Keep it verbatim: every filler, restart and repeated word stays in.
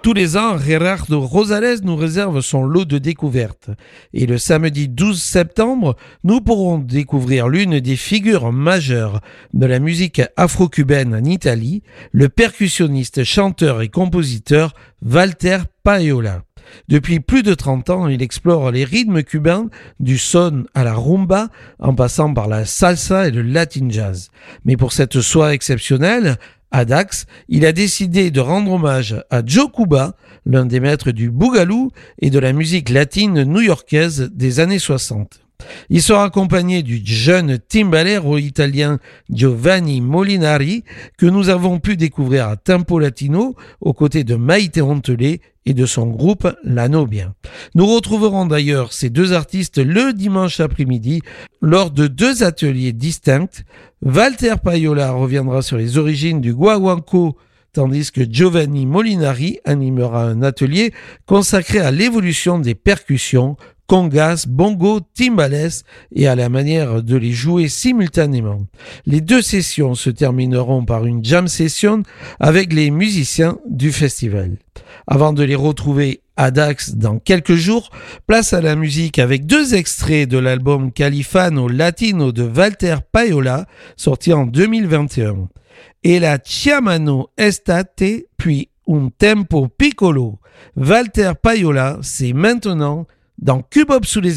Tous les ans, Gerardo Rosales nous réserve son lot de découvertes. Et le samedi douze septembre, nous pourrons découvrir l'une des figures majeures de la musique afro-cubaine en Italie, le percussionniste, chanteur et compositeur Walter Payola. Depuis plus de trente ans, il explore les rythmes cubains du son à la rumba, en passant par la salsa et le latin jazz. Mais pour cette soirée exceptionnelle, à Dax, il a décidé de rendre hommage à Joe Cuba, l'un des maîtres du boogaloo et de la musique latine new-yorkaise des années soixante. Il sera accompagné du jeune timbalero italien Giovanni Molinari, que nous avons pu découvrir à Tempo Latino aux côtés de Maite Ontelé et de son groupe La Nobia. Nous retrouverons d'ailleurs ces deux artistes le dimanche après-midi lors de deux ateliers distincts. Walter Payola reviendra sur les origines du guaguancó, tandis que Giovanni Molinari animera un atelier consacré à l'évolution des percussions, congas, bongos, timbales et à la manière de les jouer simultanément. Les deux sessions se termineront par une jam session avec les musiciens du festival. Avant de les retrouver à Dax dans quelques jours, place à la musique avec deux extraits de l'album Califano Latino de Walter Payola, sorti en deux mille vingt et un. Et la Chiamano Estate, puis Un Tempo Piccolo. Walter Payola, c'est maintenant dans Cubop sous les